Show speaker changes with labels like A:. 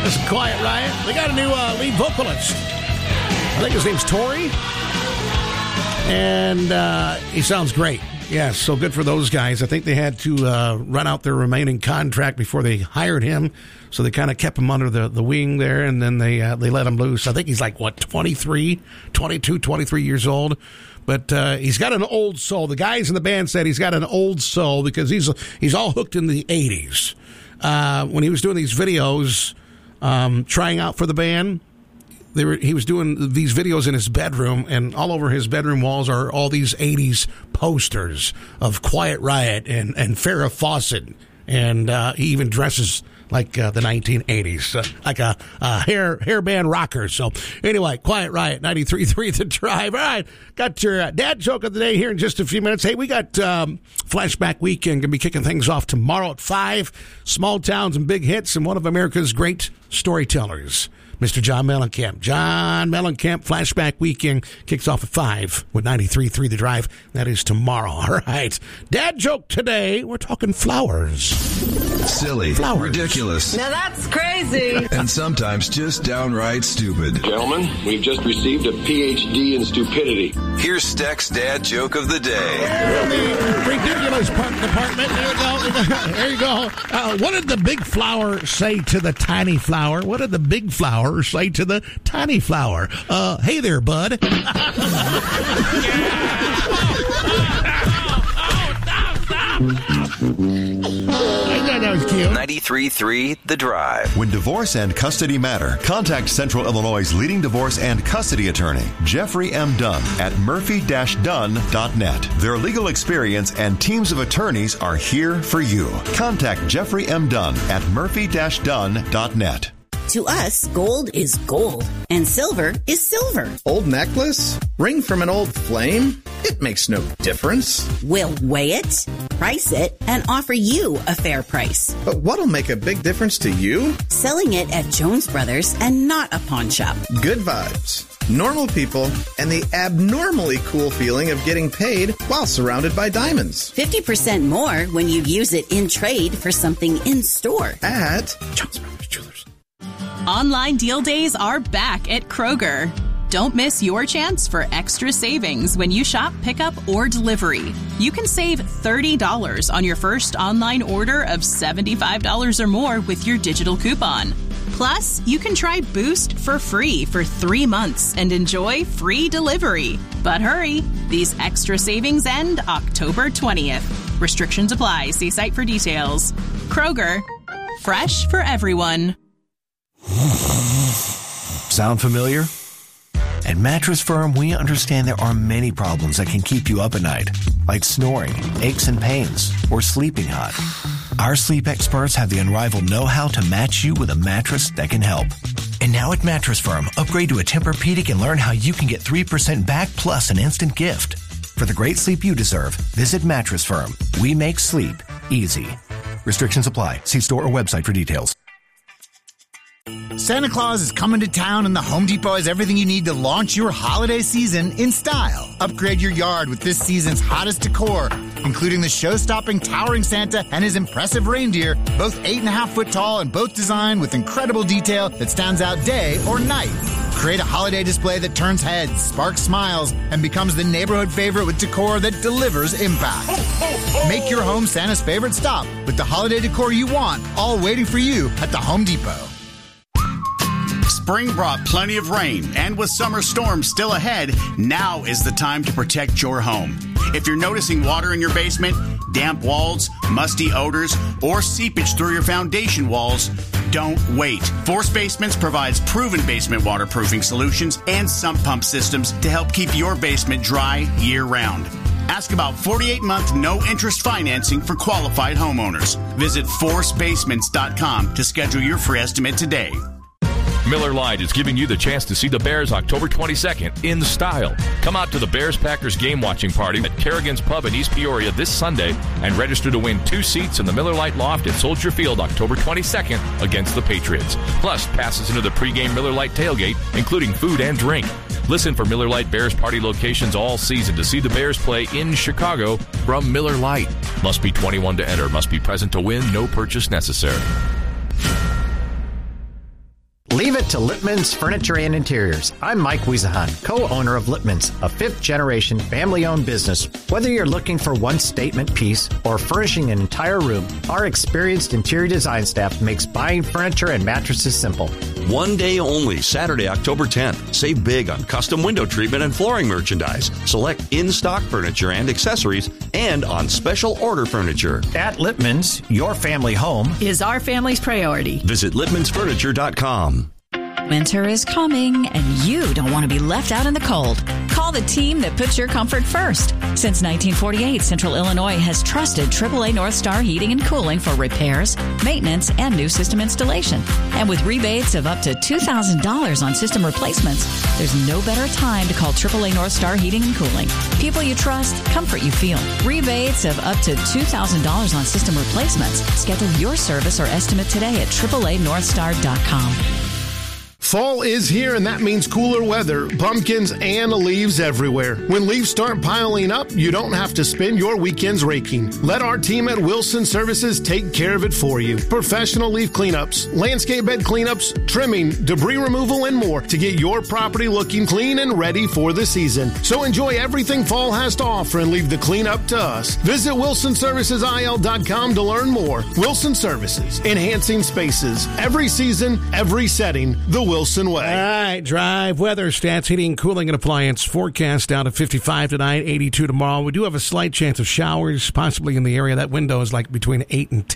A: That's Quiet Riot. They got a new lead vocalist. I think his name's Tori. And he sounds great. Yeah, so good for those guys. I think they had to run out their remaining contract before they hired him. So they kind of kept him under the wing there, and then they let him loose. I think he's like, 22, 23 years old. But he's got an old soul. The guys in the band said he's got an old soul because he's all hooked in the 80s. When he was doing these videos, trying out for the band, he was doing these videos in his bedroom, and all over his bedroom walls are all these 80s posters of Quiet Riot and Farrah Fawcett. And he even dresses like the 1980s, like a hair band rocker. So anyway, Quiet Riot, 93.3 The Drive. All right, got your dad joke of the day here in just a few minutes. Hey, we got Flashback Weekend. Going to be kicking things off tomorrow at 5. Small towns and big hits, and one of America's great storytellers, Mr. John Mellencamp. John Mellencamp, Flashback Weekend, kicks off at 5 with 93.3 The Drive. That is tomorrow. All right. Dad joke today, we're talking flowers.
B: Silly.
A: Flowers.
B: Ridiculous.
C: Now that's crazy.
B: And sometimes just downright stupid.
D: Gentlemen, we've just received a PhD in stupidity.
B: Here's Steck's dad joke of the day.
A: In the ridiculous department. There you go. What did the big flower say to the tiny flower? What did the big flower say to the tiny flower? Hey there, bud. That was cute.
B: 93.3 The Drive.
E: When divorce and custody matter, contact Central Illinois' leading divorce and custody attorney, Jeffrey M. Dunn, at murphy-dunn.net. Their legal experience and teams of attorneys are here for you. Contact Jeffrey M. Dunn at murphy-dunn.net.
F: To us, gold is gold, and silver is silver.
G: Old necklace? Ring from an old flame? It makes no difference.
F: We'll weigh it, price it, and offer you a fair price.
G: But what'll make a big difference to you?
F: Selling it at Jones Brothers and not a pawn shop.
G: Good vibes, normal people, and the abnormally cool feeling of getting paid while surrounded by diamonds.
F: 50% more when you use it in trade for something in store.
G: At Jones Brothers Jewelers.
H: Online deal days are back at Kroger. Don't miss your chance for extra savings when you shop pickup or delivery. You can save $30 on your first online order of $75 or more with your digital coupon. Plus, you can try Boost for free for 3 months and enjoy free delivery. But hurry, these extra savings end October 20th. Restrictions apply. See site for details. Kroger, fresh for everyone.
I: Sound familiar? At Mattress Firm, we understand there are many problems that can keep you up at night, like snoring, aches and pains, or sleeping hot. Our sleep experts have the unrivaled know-how to match you with a mattress that can help. And now at Mattress Firm, upgrade to a Tempur-Pedic and learn how you can get 3% back plus an instant gift. For the great sleep you deserve, visit Mattress Firm. We make sleep easy. Restrictions apply. See store or website for details.
J: Santa Claus is coming to town, and the Home Depot has everything you need to launch your holiday season in style. Upgrade your yard with this season's hottest decor, including the show-stopping towering Santa and his impressive reindeer, both 8.5 foot tall and both designed with incredible detail that stands out day or night. Create a holiday display that turns heads, sparks smiles, and becomes the neighborhood favorite with decor that delivers impact. Make your home Santa's favorite stop with the holiday decor you want, all waiting for you at the Home Depot.
K: Spring brought plenty of rain, and with summer storms still ahead, now is the time to protect your home. If you're noticing water in your basement, damp walls, musty odors, or seepage through your foundation walls, don't wait. Force Basements provides proven basement waterproofing solutions and sump pump systems to help keep your basement dry year-round. Ask about 48-month no-interest financing for qualified homeowners. Visit forcebasements.com to schedule your free estimate today.
L: Miller Lite is giving you the chance to see the Bears October 22nd in style. Come out to the Bears-Packers game watching party at Kerrigan's Pub in East Peoria this Sunday and register to win 2 seats in the Miller Lite Loft at Soldier Field October 22nd against the Patriots. Plus, passes into the pregame Miller Lite tailgate, including food and drink. Listen for Miller Lite Bears party locations all season to see the Bears play in Chicago from Miller Lite. Must be 21 to enter. Must be present to win. No purchase necessary.
C: Leave it to Lippman's Furniture and Interiors. I'm Mike Wiesahan, co-owner of Lippman's, a fifth-generation family-owned business. Whether you're looking for one statement piece or furnishing an entire room, our experienced interior design staff makes buying furniture and mattresses simple.
M: One day only, Saturday, October 10th. Save big on custom window treatment and flooring merchandise. Select in-stock furniture and accessories and on special order furniture.
C: At Lippman's, your family home
N: is our family's priority.
M: Visit lippmansfurniture.com.
N: Winter is coming, and you don't want to be left out in the cold. Call the team that puts your comfort first. Since 1948, Central Illinois has trusted AAA North Star Heating and Cooling for repairs, maintenance, and new system installation. And with rebates of up to $2,000 on system replacements, there's no better time to call AAA North Star Heating and Cooling. People you trust, comfort you feel. Rebates of up to $2,000 on system replacements. Schedule your service or estimate today at AAANorthstar.com.
O: Fall is here, and that means cooler weather, pumpkins, and leaves everywhere. When leaves start piling up, you don't have to spend your weekends raking. Let our team at Wilson Services take care of it for you. Professional leaf cleanups, landscape bed cleanups, trimming, debris removal, and more to get your property looking clean and ready for the season. So enjoy everything fall has to offer and leave the cleanup to us. Visit WilsonServicesIL.com to learn more. Wilson Services, enhancing spaces. Every season, every setting, the Wilson way.
A: All right, drive weather stats, heating, cooling, and appliance forecast down to 55 tonight, 82 tomorrow. We do have a slight chance of showers, possibly in the area. That window is like between 8 and